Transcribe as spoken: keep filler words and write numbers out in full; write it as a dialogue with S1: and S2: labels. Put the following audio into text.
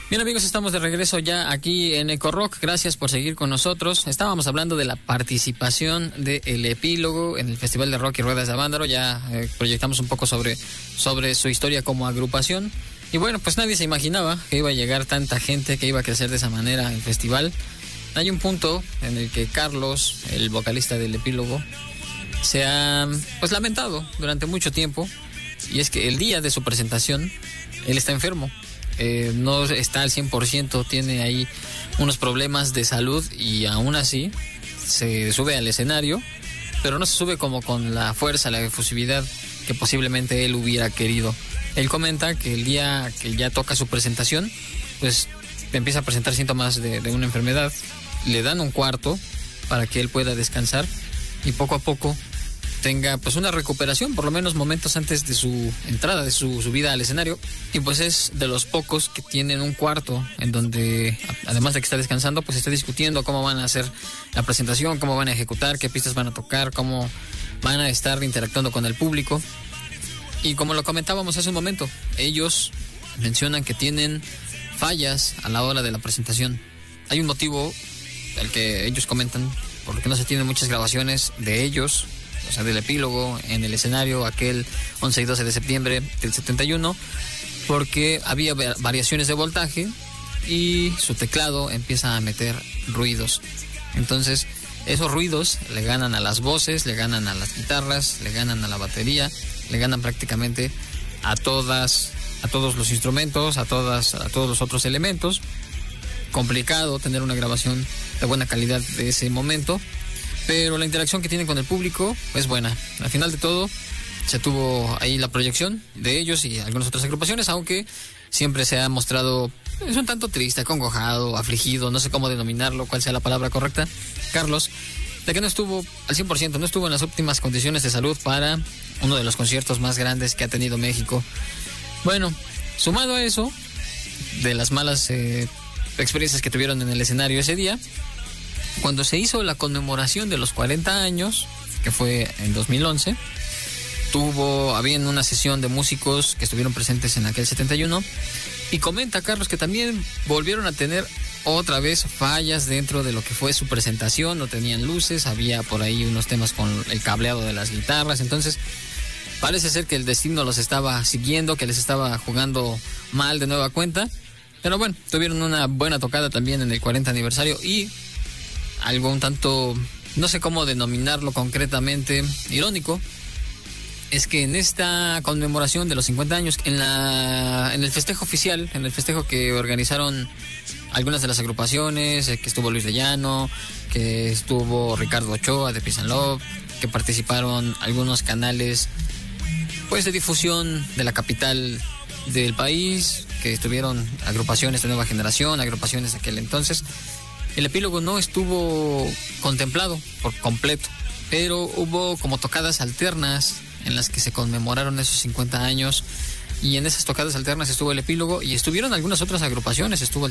S1: Bien, amigos, estamos de regreso ya aquí en Eco Rock. Gracias por seguir con nosotros. Estábamos hablando de la participación del Epílogo en el Festival de Rock y Ruedas de Avándaro. Ya eh, proyectamos un poco sobre, sobre su historia como agrupación. Y bueno, pues nadie se imaginaba que iba a llegar tanta gente, que iba a crecer de esa manera el festival. Hay un punto en el que Carlos, el vocalista del Epílogo, se ha pues lamentado durante mucho tiempo. Y es que el día de su presentación, él está enfermo. Eh, no está al cien por ciento, tiene ahí unos problemas de salud y aún así se sube al escenario, pero no se sube como con la fuerza, la efusividad que posiblemente él hubiera querido. Él comenta que el día que ya toca su presentación, pues empieza a presentar síntomas de, de una enfermedad, le dan un cuarto para que él pueda descansar y poco a poco tenga pues una recuperación, por lo menos momentos antes de su entrada, de su subida al escenario. Y pues es de los pocos que tienen un cuarto en donde, además de que está descansando, pues está discutiendo cómo van a hacer la presentación, cómo van a ejecutar, qué pistas van a tocar, cómo van a estar interactuando con el público. Y como lo comentábamos hace un momento, ellos mencionan que tienen fallas a la hora de la presentación. Hay un motivo, el que ellos comentan, por lo que no se tienen muchas grabaciones de ellos, o sea, del Epílogo en el escenario aquel once y doce de septiembre del setenta y uno, porque había variaciones de voltaje y su teclado empieza a meter ruidos. Entonces, esos ruidos le ganan a las voces, le ganan a las guitarras, le ganan a la batería, le ganan prácticamente a todas, a todos los instrumentos, a todas, a todos los otros elementos. Complicado tener una grabación de buena calidad de ese momento, pero la interacción que tienen con el público es buena. Al final de todo, se tuvo ahí la proyección de ellos y algunas otras agrupaciones, aunque siempre se ha mostrado es un tanto triste, acongojado, afligido, no sé cómo denominarlo, cuál sea la palabra correcta, Carlos, de que no estuvo al cien por ciento, no estuvo en las óptimas condiciones de salud para uno de los conciertos más grandes que ha tenido México. Bueno, sumado a eso, de las malas eh, experiencias que tuvieron en el escenario ese día, cuando se hizo la conmemoración de los cuarenta años, que fue en dos mil once, tuvo, había una sesión de músicos que estuvieron presentes en aquel setenta y uno, y comenta Carlos que también volvieron a tener otra vez fallas dentro de lo que fue su presentación. No tenían luces, había por ahí unos temas con el cableado de las guitarras. Entonces parece ser que el destino los estaba siguiendo, que les estaba jugando mal de nueva cuenta, pero bueno, tuvieron una buena tocada también en el cuarenta aniversario. Y algo un tanto, no sé cómo denominarlo concretamente, irónico, es que en esta conmemoración de los cincuenta años, en la en el festejo oficial, en el festejo que organizaron algunas de las agrupaciones, que estuvo Luis de Llano, que estuvo Ricardo Ochoa de Peace and Love, que participaron algunos canales pues de difusión de la capital del país, que estuvieron agrupaciones de nueva generación, agrupaciones de aquel entonces. El Epílogo no estuvo contemplado por completo, pero hubo como tocadas alternas en las que se conmemoraron esos cincuenta años, y en esas tocadas alternas estuvo el Epílogo y estuvieron algunas otras agrupaciones, estuvo el